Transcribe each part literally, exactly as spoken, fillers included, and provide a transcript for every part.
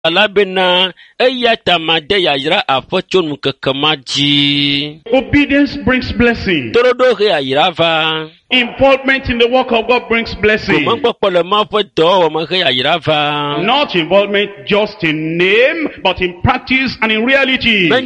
alabena eyata madeya yira afotonu kakamaji. Obedience brings blessing. Torodo re ayirava. Involvement in the work of God brings blessing. Not involvement just in name, but in practice and in reality. Not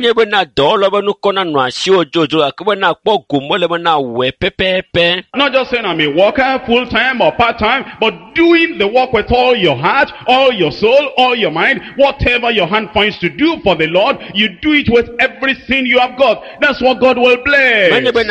just saying I'm a worker, full-time or part-time, but doing the work with all your heart, all your soul, all your mind. Whatever your hand finds to do for the Lord, you do it with everything you have got. That's what God will bless.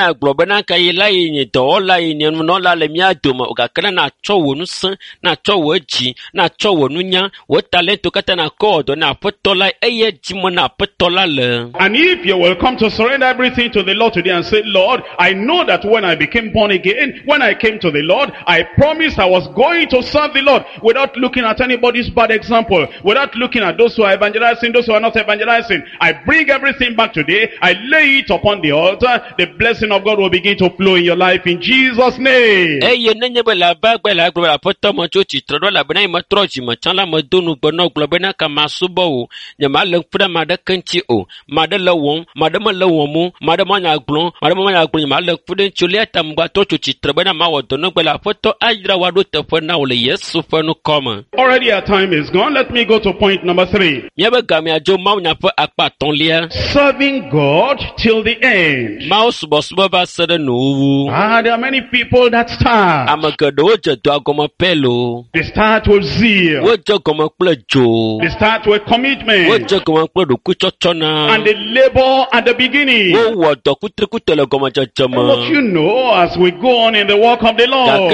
No la le mia doma ukakana na chowo nusa na chowo ji na chowo nunya wo talento kata na kodo na potola eye jimo na potola le. And if you will come to surrender everything to the Lord today and say, Lord, I know that when I became born again, when I came to the Lord, I promised I was going to serve the Lord without looking at anybody's bad example, without looking at those who are evangelizing, those who are not evangelizing. I bring everything back today. I lay it upon the altar. The blessing of God will begin to flow in your life in Jesus' name. Eye nenye bela bagbela gbela poto mo chochi trodo la bena mo trochi mo chala mo donu gbono globena kama subo nyama le fura mada kanchi o mada lawon mada mo lawon mu mada mo nya glon mada mo nya glon ma le fuden chole tamgba to chochi trobena ma wodono gbela poto ajra wado tefo na ole yesu fo no come. Already our time is gone. Let me go to point number three. Nyebe gami ajo ma nya fo apa ton lia. Serving God till the end. Ma subo subo ba sere no. Ah, there are many people that start. They start with zeal. They start with commitment. And they labor at the beginning. But you know, as we go on in the work of the Lord,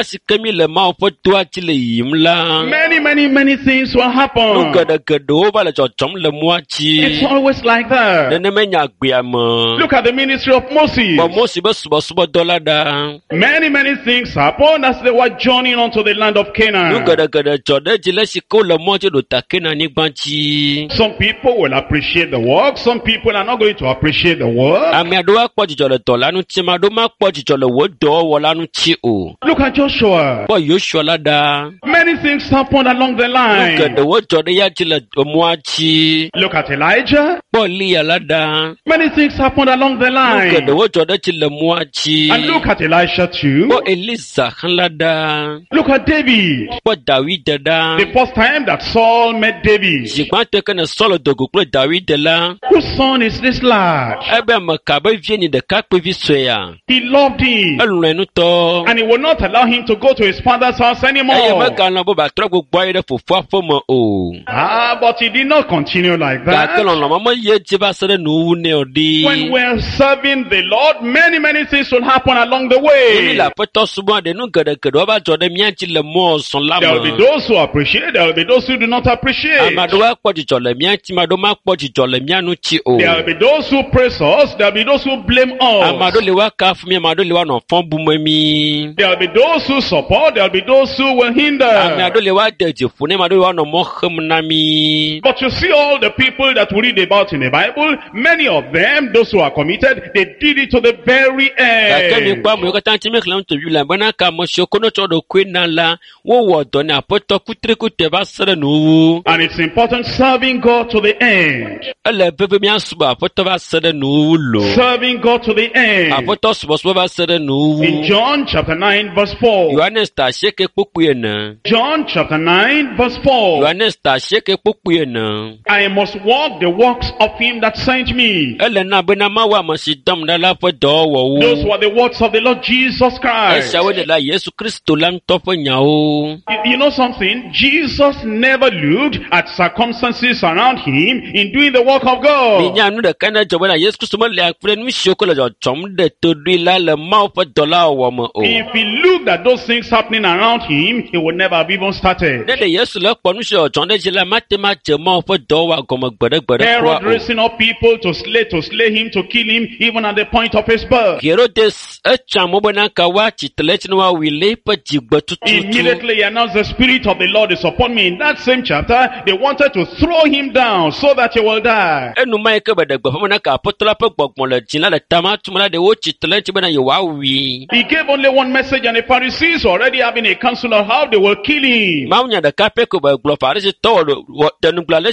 many, many, many things will happen. It's always like that. Look at the ministry of Moses. Many, many things happened as they were journeying onto the land of Canaan. Some people will appreciate the work. Some people are not going to appreciate the work. Look at Joshua. Many things happened along the line. Look at Elijah. Many things happened along the line. And look at Elisha too. Look at David. The first time that Saul met David, whose son is this lad? He loved him, and he would not allow him to go to his father's house anymore. Ah, but he did not continue like that. When we're serving the Lord, many, many things will happen along the way. There will be those who appreciate, there will be those who do not appreciate. There will be those who praise us, there will be those who blame us. There will be those who support, there will be those who will hinder. But you see all the people that we read about in the Bible, many of them, those who are committed, they did it to the very end. And it's important serving God to the end. Serving God to the end. In John chapter nine verse four. John chapter nine verse four. I must walk the works of him that sent me. Those were the words of the Lord Jesus Christ. You know something? Jesus never looked at circumstances around him in doing the work of God. If he looked at those things happening around him, he would never have even started. Herod raising up people to slay, to slay him, to kill him, even at the point of his birth. Herodes echamo bena kawa chitelechi no wile pa jigba tututu. Immediately he announced, the Spirit of the Lord is upon me. In that same chapter, they wanted to throw him down so that he will die. Enu mai ke badagba famana ka apostola pa gbogbo le jinla le tama tumala de wo chitelechi bena yewa wi. He gave only one message, and the Pharisees already having a council on how they will kill him. Maunya da kape ko ba glo Pharisee to wo tenu